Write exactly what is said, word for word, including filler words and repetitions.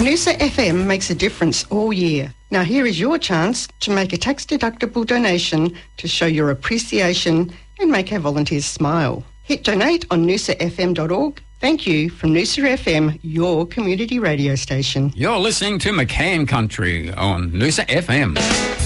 Noosa F M makes a difference all year. Now here is your chance to make a tax-deductible donation to show your appreciation and make our volunteers smile. Hit donate on noosa f m dot org. Thank you from Noosa F M, your community radio station. You're listening to McCann Country on Noosa F M.